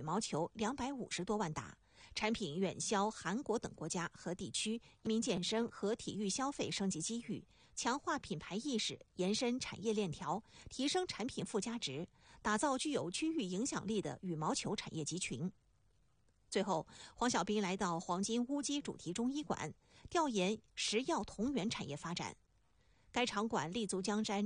毛球250多万打，产品远销韩国等国家和地区，民健身和体育消费升级机遇，强化品牌意识，延伸产业链条，提升产品附加值，打造具有区域影响力的羽毛球产业集群。最后，黄小斌来到黄金乌鸡主题中医馆，调研食药同源产业发展。该场馆立足江山